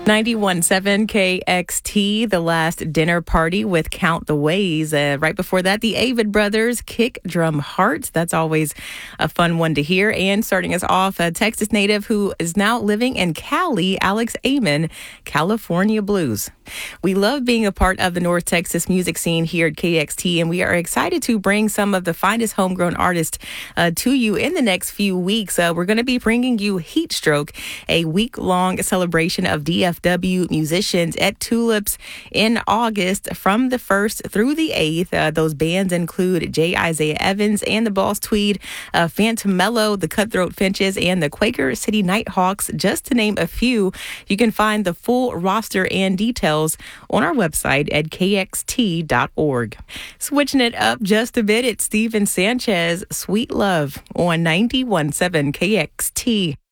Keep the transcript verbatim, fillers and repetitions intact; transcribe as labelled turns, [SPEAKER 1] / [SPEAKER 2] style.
[SPEAKER 1] ninety-one point seven K X T, The Last Dinner Party with Count the Ways. Uh, right before that, the Avid Brothers, Kick Drum Heart. That's always a fun one to hear. And starting us off, a Texas native who is now living in Cali, Alex Amon, California Blues. We love being a part of the North Texas music scene here at K X T, and we are excited to bring some of the finest homegrown artists uh, to you in the next few weeks. Uh, we're going to be bringing you Heat Stroke, a week-long celebration of D F W musicians at Tulips in August from the first through the eighth. Uh, those bands include J. Isaiah Evans and the Boss Tweed, uh, Phantom Mellow, the Cutthroat Finches, and the Quaker City Nighthawks, just to name a few. You can find the full roster and details on our website at K X T dot org. Switching it up just a bit, it's Steven Sanchez, Sweet Love on ninety-one point seven K X T.